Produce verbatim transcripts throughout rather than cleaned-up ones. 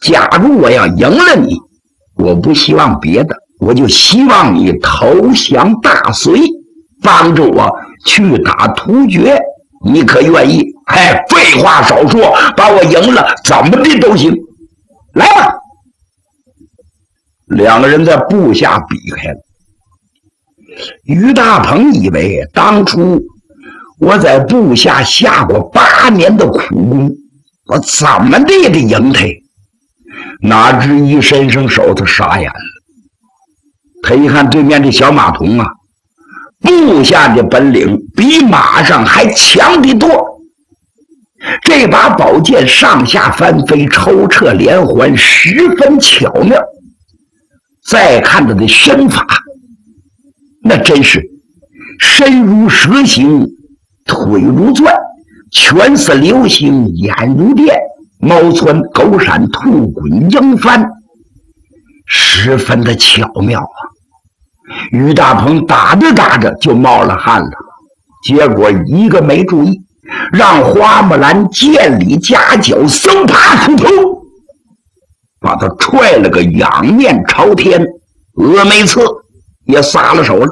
假如我要赢了你，我不希望别的，我就希望你投降大隋，帮着我去打突厥，你可愿意？哎，废话少说，把我赢了，怎么的都行。来吧！两个人在部下比开了。于大鹏以为当初我在部下下过八年的苦功，我怎么的也得赢他。哪知一伸伸手，他傻眼了。他一看对面这小马童啊，部下的本领比马上还强得多。这把宝剑上下翻飞，抽撤连环，十分巧妙。再看他的身法，那真是身如蛇形，腿如钻，拳似流星，眼如电，猫窜狗闪，兔滚鹰翻，十分的巧妙啊！于大鹏打着打着就冒了汗了，结果一个没注意，让花木兰剑里夹角，生怕扑通，把他踹了个仰面朝天，峨眉刺也撒了手了。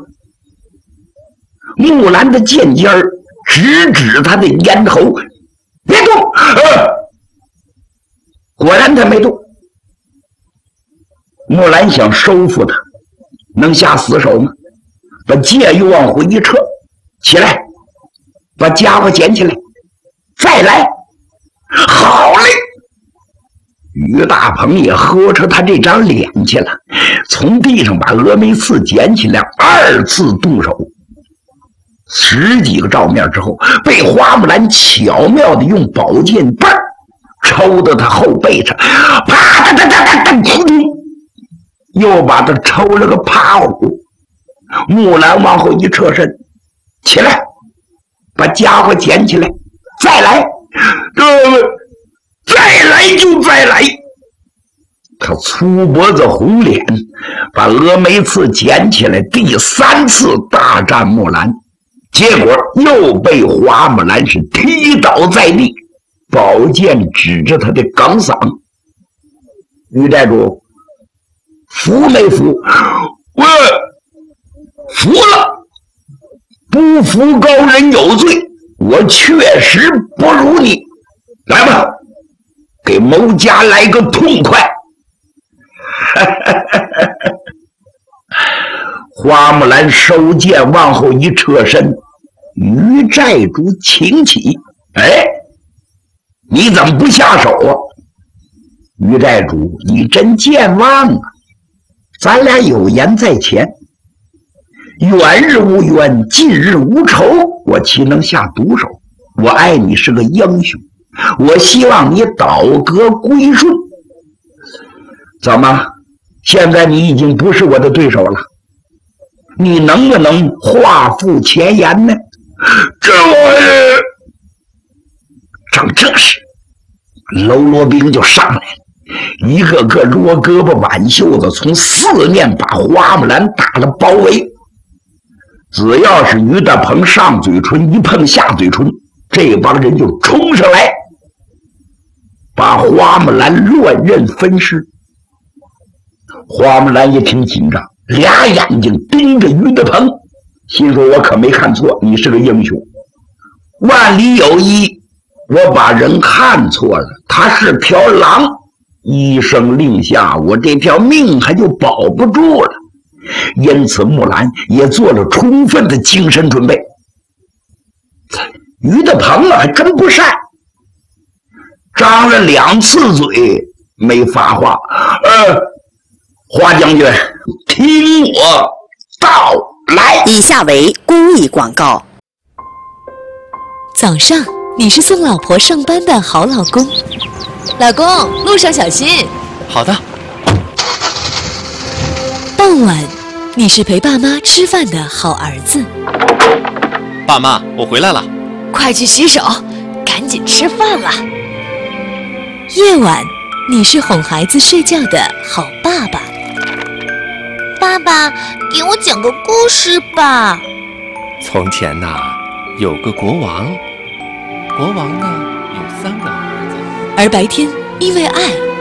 木兰的剑尖儿直指他的咽喉，别动！呃、果然他没动。木兰想收复他，能下死手吗？把剑又往回一撤，起来，把家伙捡起来，再来。好嘞！于大鹏也呵斥他这张脸去了，从地上把峨眉刺捡起来，二次动手。十几个照面之后，被花木兰巧妙地用宝剑棒抽到他后背上，啪嗒嗒嗒嗒嗒，噗噗，又把他抽了个趴虎。木兰往后一侧身，起来，把家伙捡起来，再来，呃，再来就再来。他粗脖子红脸，把峨眉刺捡起来，第三次大战木兰。结果又被花木兰是踢倒在地，宝剑指着他的梗嗓。于寨主，服没服？我服了，不服高人有罪，我确实不如你。来吧，给某家来个痛快。花木兰收剑往后一侧身，于寨主请起。哎，你怎么不下手啊？于寨主，你真健忘啊！咱俩有言在前，远日无冤，近日无仇，我岂能下毒手？我爱你是个英雄，我希望你倒戈归顺。怎么，现在你已经不是我的对手了？你能不能话付前言呢？这我正这时，喽啰兵就上来了，一个个罗胳膊挽袖子，从四面把花木兰打了包围。只要是于大鹏上嘴唇一碰下嘴唇，这帮人就冲上来，把花木兰乱刃分尸。花木兰也挺紧张，俩眼睛盯着于大鹏，心说我可没看错，你是个英雄。万里有一，我把人看错了，他是条狼，医生令下，我这条命还就保不住了。因此木兰也做了充分的精神准备。于大鹏啊还真不善，张了两次嘴没发话。呃花将军，听我道来。 以下为公益广告。 早上你是送老婆上班的好老公，老公路上小心。 好的。 傍晚你是陪爸妈吃饭的好儿子， 爸妈我回来了， 快去洗手，赶紧吃饭了。夜晚你是哄孩子睡觉的好爸爸， 爸爸给我讲个故事吧。 从前呐、啊、有个国王，国王呢有三个儿子， 而白天因为爱